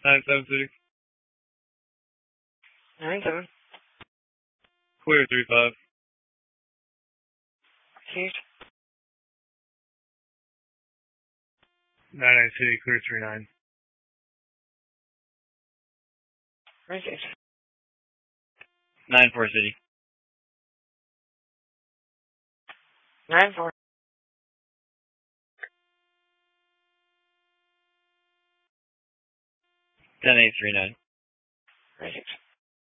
9-7 City. 9-7. Clear 3-5. Received. 9-8 City, clear 3-9. Received. 9-4 City. 9-4. 10-8 3-9. Received.